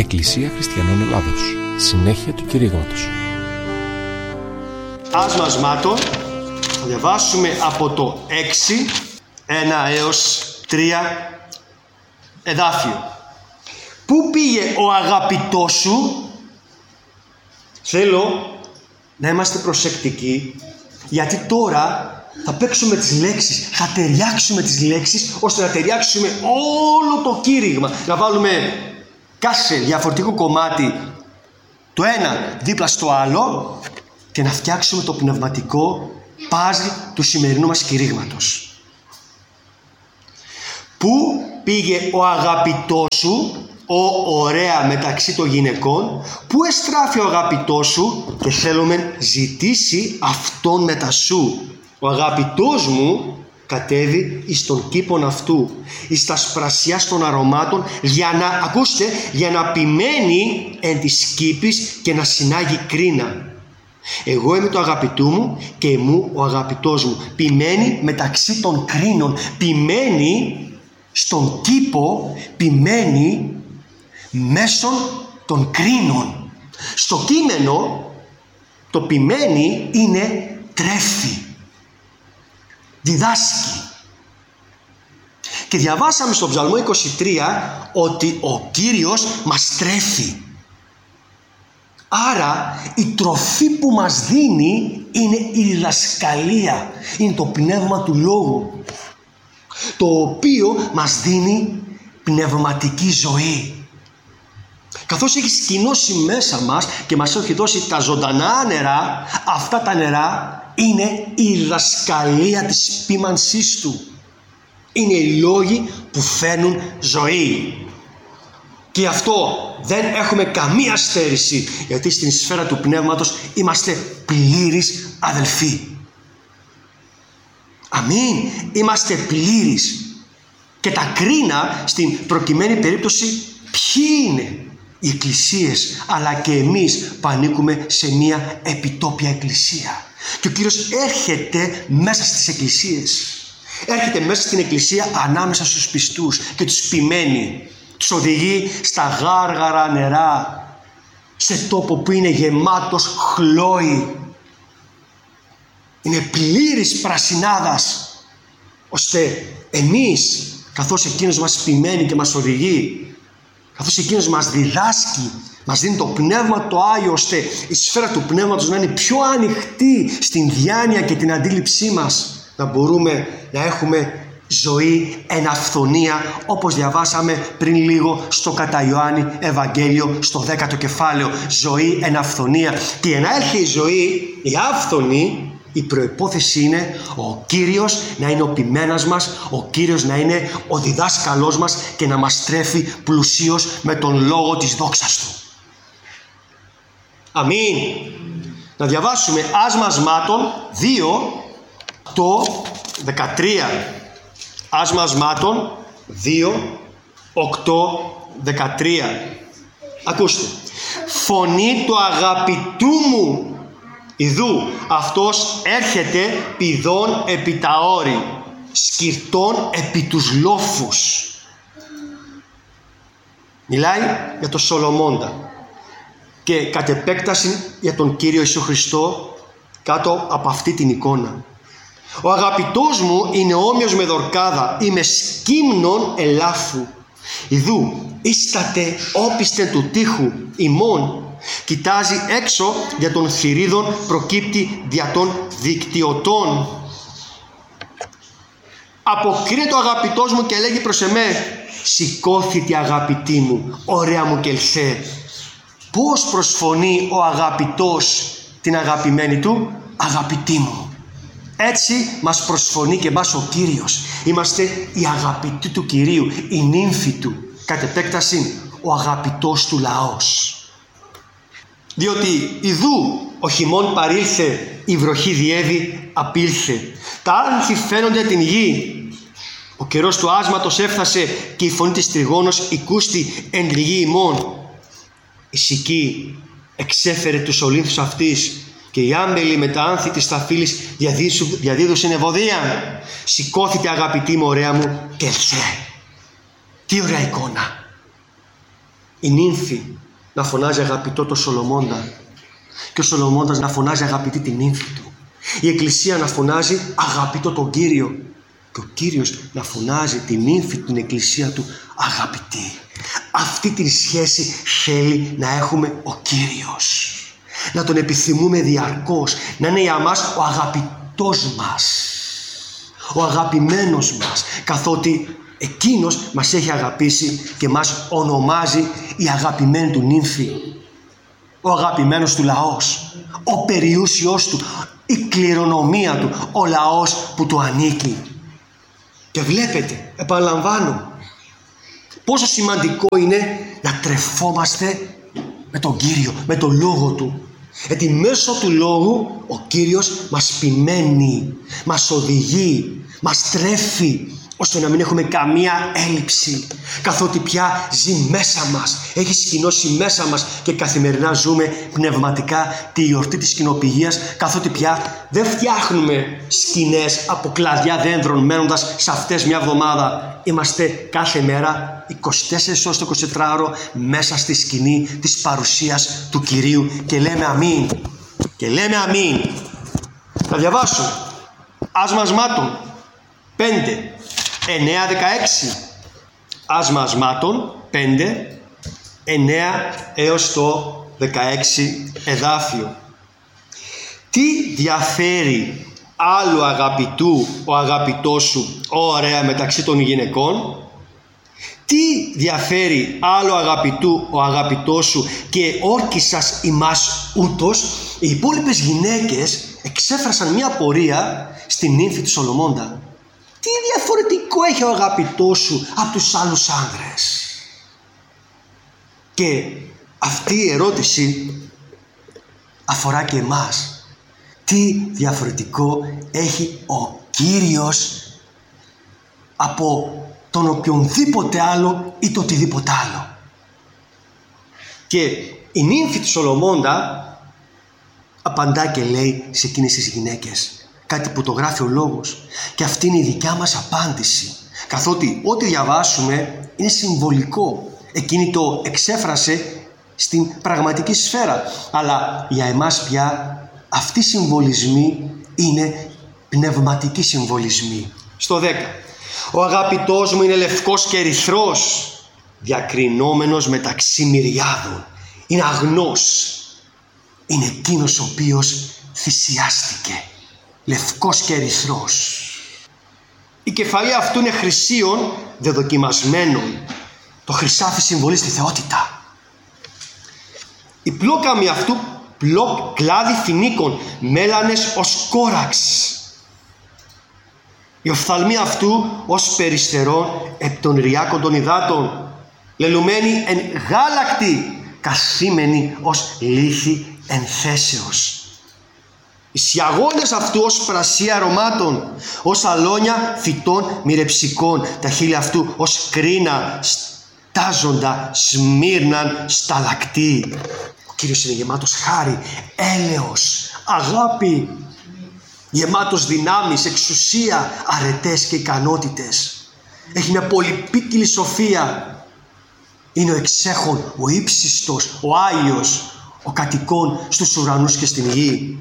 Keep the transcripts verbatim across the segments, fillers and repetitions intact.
Εκκλησία Χριστιανών Ελλάδος. Συνέχεια του κηρύγματος. Άσμασμάτων θα διαβάσουμε από το έξι, ένα έως τρία εδάφιο. Πού πήγε ο αγαπητός σου? Θέλω να είμαστε προσεκτικοί, γιατί τώρα θα παίξουμε τις λέξεις, θα ταιριάξουμε τις λέξεις ώστε να ταιριάξουμε όλο το κήρυγμα. Να βάλουμε κάθε διαφορετικό κομμάτι το ένα δίπλα στο άλλο και να φτιάξουμε το πνευματικό παζλ του σημερινού μας κηρύγματος. Πού πήγε ο αγαπητός σου, ο ωραία μεταξύ των γυναικών? Πού εστράφει ο αγαπητός σου? Και θέλουμε ζητήσει αυτόν μετά σου. Ο αγαπητός μου κατέβει εις τον κήπον αυτού, εις τα σπρασιάς των αρωμάτων, για να, ακούστε, για να ποιμένει εν της κήπης και να συνάγει κρίνα. Εγώ είμαι το αγαπητού μου και εμού ο αγαπητός μου. Ποιμένει μεταξύ των κρίνων, ποιμένει στον κήπο, ποιμένει μέσω των κρίνων. Στο κείμενο το ποιμένει είναι τρέφει, διδάσκει. Και διαβάσαμε στον Ψαλμό είκοσι τρία ότι ο Κύριος μας τρέφει. Άρα η τροφή που μας δίνει είναι η διδασκαλία, είναι το πνεύμα του λόγου, το οποίο μας δίνει πνευματική ζωή. Καθώς έχει σκηνώσει μέσα μας και μας έχει δώσει τα ζωντανά νερά, αυτά τα νερά είναι η διδασκαλία της ποίμανσής του. Είναι οι λόγοι που φέρνουν ζωή. Και αυτό δεν έχουμε καμία στέρηση, γιατί στην σφαίρα του πνεύματος είμαστε πλήρεις αδελφοί. Αμήν. Είμαστε πλήρεις. Και τα κρίνα στην προκειμένη περίπτωση ποιοι είναι? Οι εκκλησίες, αλλά και εμείς που ανήκουμε σε μια επιτόπια εκκλησία. Και ο Κύριος έρχεται μέσα στις εκκλησίες. Έρχεται μέσα στην εκκλησία ανάμεσα στους πιστούς και τους ποιμένει. Τους οδηγεί στα γάργαρα νερά, σε τόπο που είναι γεμάτος χλόι. Είναι πλήρης πρασινάδας, ώστε εμείς, καθώς εκείνος μας ποιμένει και μας οδηγεί, καθώς εκείνος μας διδάσκει, μας δίνει το πνεύμα το Άγιο, ώστε η σφαίρα του πνεύματος να είναι πιο ανοιχτή στην διάνοια και την αντίληψή μας, να μπορούμε να έχουμε ζωή εν αυθονία, όπως διαβάσαμε πριν λίγο στο κατά Ιωάννη Ευαγγέλιο στο δέκατο κεφάλαιο. Ζωή εν αυθονία. Και για να έρθει η ζωή η άφθονη, η προϋπόθεση είναι ο Κύριος να είναι ο ποιμένας μας, ο Κύριος να είναι ο διδάσκαλός μας και να μας τρέφει πλουσίως με τον λόγο της δόξας Του. Αμήν. Να διαβάσουμε άσμασμάτων δύο το δεκατρία. Άσμασμάτων δύο, οκτώ, δεκατρία. Ακούστε. Φωνή του αγαπητού μου, ιδού αυτός έρχεται πηδών επί τα όρη, σκυρτών επί τους λόφους. Μιλάει για τον Σολομώντα και κατ' επέκταση για τον Κύριο Ιησού Χριστό κάτω από αυτή την εικόνα. Ο αγαπητός μου είναι όμοιος με δορκάδα, είμαι σκύμνων ελάφου. Ιδού ίσταται όπιστε του τείχου ημών, κοιτάζει έξω δια των θηρίδων, προκύπτει δια των δικτυωτών. Αποκρίνεται ο αγαπητός μου και λέγει προς εμέ, σηκώθητη αγαπητή μου, ωραία μου κελθέ. Πώς προσφωνεί ο αγαπητός την αγαπημένη του? Αγαπητή μου. Έτσι μας προσφωνεί και εμάς ο Κύριος. Είμαστε οι αγαπητοί του Κυρίου, η νύμφη Του, κατ' επέκταση ο αγαπητός Του λαός. Διότι ιδού ο χειμών παρήλθε, η βροχή διέβη απήλθε. Τα άνθη φαίνονται την γη. Ο καιρός του άσματος έφτασε και η φωνή της τριγώνος οικούστη εν τη γη ημών. Η σική εξέφερε τους ολύνθους αυτής και οι άμπελοι με τα άνθη της σταφύλης διαδίδουσαν ευωδία. Σηκώθηκε αγαπητή μου, ωραία μου, και ελθέ. Τι ωραία εικόνα. η νύμφη να φωνάζει αγαπητό το Σολομώντα και ο Σολομώντας να φωνάζει αγαπητή την νύμφη του. Η Εκκλησία να φωνάζει αγαπητό τον Κύριο και ο Κύριος να φωνάζει την νύμφη την Εκκλησία του αγαπητή. Αυτή τη σχέση θέλει να έχουμε ο Κύριος. Να τον επιθυμούμε διαρκώς, να είναι για μας ο αγαπητός μας, ο αγαπημένος μας, καθότι Εκείνος μας έχει αγαπήσει και μας ονομάζει η αγαπημένη του νύμφη, ο αγαπημένος του λαός, ο περιούσιος του, η κληρονομία του, ο λαός που του ανήκει. Και βλέπετε, επαναλαμβάνω, πόσο σημαντικό είναι να τρεφόμαστε με τον Κύριο, με τον Λόγο Του. Γιατί μέσω του Λόγου ο Κύριος μας ποιμένει, μας οδηγεί, μας τρέφει, ώστε να μην έχουμε καμία έλλειψη, καθότι πια ζει μέσα μας, έχει σκηνώσει μέσα μας και καθημερινά ζούμε πνευματικά τη γιορτή της σκηνοπηγίας, καθότι πια δεν φτιάχνουμε σκηνές από κλαδιά δέντρων μένοντας σε αυτές μια εβδομάδα. Είμαστε κάθε μέρα είκοσι τέσσερις ώρες το εικοσιτετράωρο μέσα στη σκηνή της παρουσίας του Κυρίου και λέμε αμήν. Και λέμε αμήν. Θα διαβάσω. Άσμα ασμάτων πέντε εννέα δεκαέξι. Άσμα ασμάτων πέντε εννέα έως το δεκαέξι εδάφιο. Τι διαφέρει άλλου αγαπητού ο αγαπητός σου, ωραία, μεταξύ των γυναικών? Τι διαφέρει άλλο αγαπητού ο αγαπητός σου και όρκισας ημάς ούτως? Οι υπόλοιπες γυναίκες εξέφρασαν μια απορία στην νύμφη του Σολομώντα. Τι διαφορετικό έχει ο αγαπητός σου από τους άλλους άνδρες? Και αυτή η ερώτηση αφορά και εμάς. Τι διαφορετικό έχει ο Κύριος από τον οποιονδήποτε άλλο ή το οτιδήποτε άλλο? Και η νύμφη του Σολομώντα απαντά και λέει σε εκείνες τις γυναίκες κάτι που το γράφει ο Λόγος, και αυτή είναι η δικιά μας απάντηση, καθότι ό,τι διαβάσουμε είναι συμβολικό. Εκείνη το εξέφρασε στην πραγματική σφαίρα, αλλά για εμάς πια αυτοί οι συμβολισμοί είναι πνευματικοί συμβολισμοί. Στο δέκα. Ο αγαπητός μου είναι λευκός και ερυθρός, διακρινόμενος μεταξύ μυριάδων. Είναι αγνός. Είναι εκείνος ο οποίος θυσιάστηκε. Λευκός και ερυθρός. Η κεφαλή αυτού είναι χρυσίων δεδοκιμασμένων. Το χρυσάφι συμβολεί στη θεότητα. Η πλόκαμη αυτού πλοκ, κλάδι φινίκων, μέλανες ως κόραξ. Η οφθαλμή αυτού ως περιστερών επ' των ριάκων των υδάτων, λελουμένη εν γάλακτη, καθήμενη ως λίθη εν θέσεως. Οι σιαγόνες αυτού ως πρασία αρωμάτων, ως αλόνια φυτών μυρεψικών, τα χείλη αυτού ως κρίνα στάζοντα σμύρναν σταλακτή. Ο Κύριος είναι γεμάτος χάρη, έλεος, αγάπη, γεμάτος δυνάμεις, εξουσία, αρετές και ικανότητες. Έχει μια πολυπίκυλη σοφία. Είναι ο εξέχων, ο ύψιστος, ο Άγιος, ο κατοικών στους ουρανούς και στην γη.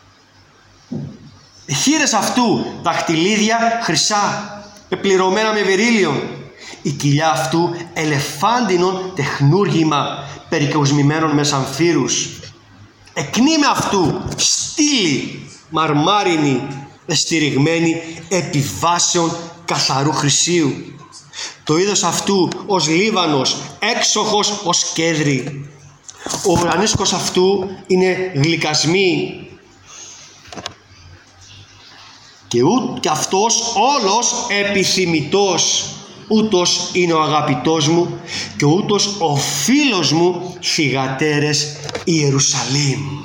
Οι χείλες αυτού δαχτυλίδια χρυσά, πεπληρωμένα με βερίλιον. Η κοιλιά αυτού ελεφάντινον τεχνούργημα, περικοσμημένων με σαμφύρους. Εκνήμε αυτού στήλη μαρμάρινη, εστηριγμένη επί βάσεων καθαρού χρυσίου. Το είδος αυτού ως Λίβανος, έξοχος ως κέδρι. Ο ουρανίσκος αυτού είναι γλυκασμή. Και ούτ και αυτός όλος επιθυμητός. Ούτως είναι ο αγαπητός μου και ούτως ο φίλος μου θυγατέρες Ιερουσαλήμ.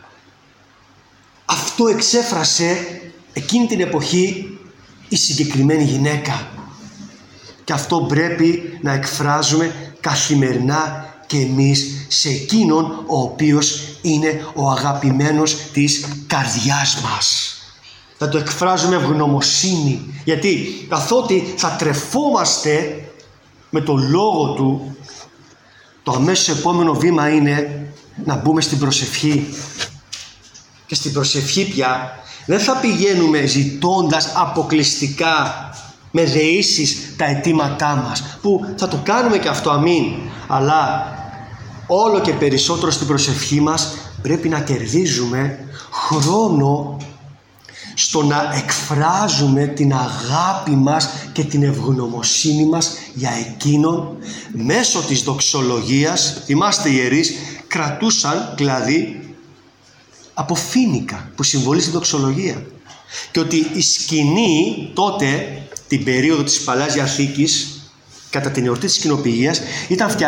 Αυτό εξέφρασε εκείνη την εποχή η συγκεκριμένη γυναίκα. Και αυτό πρέπει να εκφράζουμε καθημερινά και εμείς σε εκείνον ο οποίος είναι ο αγαπημένος της καρδιάς μας. Να το εκφράζουμε ευγνωμοσύνη, γιατί καθότι θα τρεφόμαστε με το Λόγο Του, το αμέσως επόμενο βήμα είναι να μπούμε στην προσευχή. Και στην προσευχή πια δεν θα πηγαίνουμε ζητώντας αποκλειστικά με δεήσεις τα αιτήματά μας, που θα το κάνουμε και αυτό, αμήν, αλλά όλο και περισσότερο στην προσευχή μας πρέπει να κερδίζουμε χρόνο στο να εκφράζουμε την αγάπη μας και την ευγνωμοσύνη μας για εκείνον μέσω της δοξολογίας. Θυμάστε, οι ιερείς κρατούσαν δηλαδή από φοίνικα που συμβολίζει τη δοξολογία, και ότι η σκηνή τότε την περίοδο της Παλαιάς Διαθήκης, κατά την εορτή της Κοινοπηγίας, ήταν φτιαγμένη